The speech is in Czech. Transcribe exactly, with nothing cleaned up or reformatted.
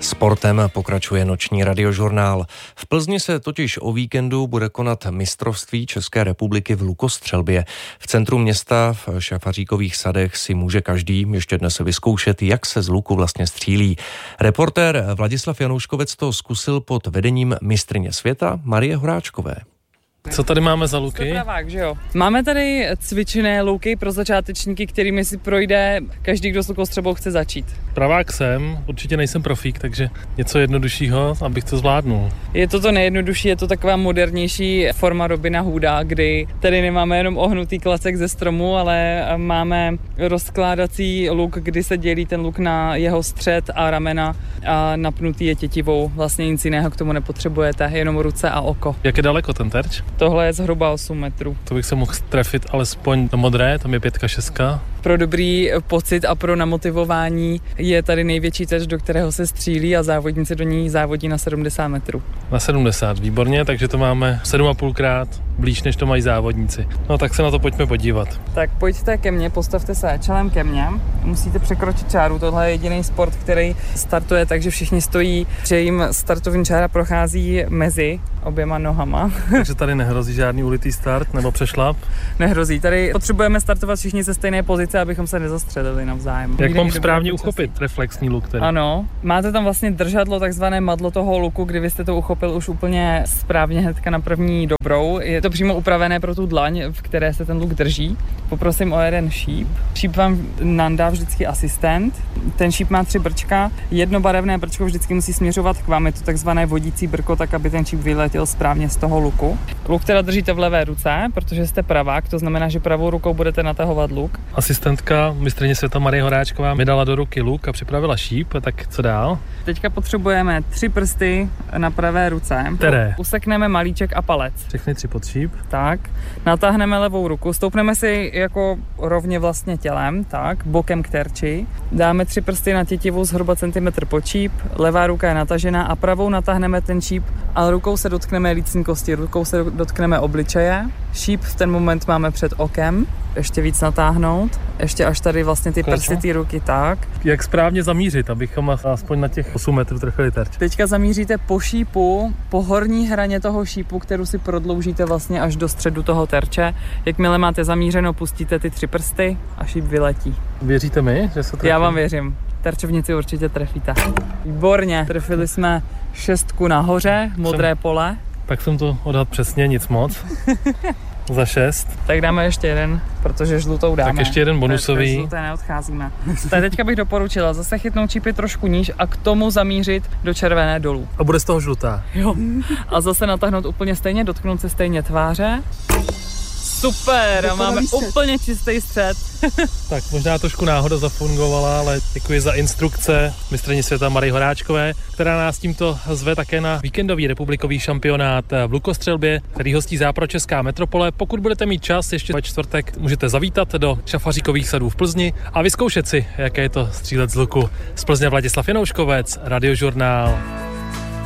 Sportem pokračuje noční radiožurnál. V Plzni se totiž o víkendu bude konat mistrovství České republiky v lukostřelbě. V centru města v Šafaříkových sadech si může každý ještě dnes vyzkoušet, jak se z luku vlastně střílí. Reportér Vladislav Janouškovec to zkusil pod vedením mistryně světa Marie Horáčkové. Co tady máme za luky? Pravák, že jo? Máme tady cvičené luky pro začátečníky, kterými si projde každý, kdo s lukostřelbou chce začít. Pravák jsem, určitě nejsem profík, takže něco jednoduššího, abych to zvládnul. Je to to nejjednodušší, je to taková modernější forma Robina Hooda, kdy tady nemáme jenom ohnutý klacek ze stromu, ale máme rozkládací luk, kdy se dělí ten luk na jeho střed a ramena a napnutý je tětivou. Vlastně nic jiného k tomu nepotřebujete, jenom ruce a oko. Jak je daleko ten terč? Tohle je zhruba osm metrů. To bych se mohl trefit alespoň do modré, tam je pětka, šestka. Pro dobrý pocit a pro namotivování je tady největší terč, do kterého se střílí a závodníci do ní závodí na sedmdesát metrů. Na sedmdesát, výborně, takže to máme sedm a půl krát blíž, než to mají závodníci. No tak se na to pojďme podívat. Tak pojďte ke mně, postavte se čelem ke mně. Musíte překročit čáru, tohle je jediný sport, který startuje tak, že všichni stojí, že jim startovní čára prochází mezi oběma nohama. Takže tady nehrozí žádný ulitý start nebo přešlap? Nehrozí, tady potřebujeme startovat všichni ze stejné pozice, abychom se nezastřelili navzájem. Jak mám správně uchopit reflexní luk tedy? Ano, máte tam vlastně držadlo, takzvané madlo toho luku, kdy vy jste to uchopil už úplně správně hnedka na první dobrou. Je to přímo upravené pro tu dlaň, v které se ten luk drží. Poprosím o jeden šíp. Šíp vám nandá vždycky asistent. Ten šíp má tři brčka. Jedno barevné brčko vždycky musí směřovat k vám. Je to takzvané vodící brko, tak aby ten šíp vyletěl správně z toho luku. Luk teda držíte v levé ruce, protože jste pravák, to znamená, že pravou rukou budete natahovat luk. Asistentka mistryně světa Marie Horáčková mi dala do ruky luk a připravila šíp, tak co dál? Teďka potřebujeme tři prsty na pravé ruce. Které? Usekneme malíček a palec. Všechny tři pod šíp. Tak, natáhneme levou ruku, stoupneme si jako rovně vlastně tělem, tak, bokem k terči. Dáme tři prsty na tětivu zhruba centimetr pod šíp, levá ruka je natažená a pravou natáhneme ten šíp, ale rukou se dotkneme lícní kosti, rukou se dotkneme obličeje. Šíp v ten moment máme před okem, ještě víc natáhnout, ještě až tady vlastně ty prsty té ruky, tak. Jak správně zamířit, abychom aspoň na těch osm metrů trefili terč? Teďka zamíříte po šípu, po horní hraně toho šípu, kterou si prodloužíte vlastně až do středu toho terče. Jakmile máte zamířeno, pustíte ty tři prsty a šíp vyletí. Věříte mi, že se trefí? Já vám věřím. Terčovnici určitě trefíte. Výborně, trefili jsme šestku nahoře, modré jsem, pole. Tak jsem to odhadl přesně, nic moc. Za šest. Tak dáme ještě jeden, protože žlutou dáme. Tak ještě jeden bonusový. Tak žluté neodcházíme. Tak teďka bych doporučila zase chytnout čípy trošku níž a k tomu zamířit do červené dolů. A bude z toho žlutá. Jo. A zase natáhnout úplně stejně, dotknout se stejně tváře. Super, a máme úplně čistý střed. Tak možná trošku náhoda zafungovala, ale děkuji za instrukce mistryni světa Marie Horáčkové, která nás tímto zve také na víkendový republikový šampionát v lukostřelbě, který hostí Západočeská metropole. Pokud budete mít čas, ještě ve čtvrtek můžete zavítat do Šafaříkových sadů v Plzni a vyzkoušet si, jaké je to střílet z luku. Z Plzně Vladislav Janouškovec, Radiožurnál.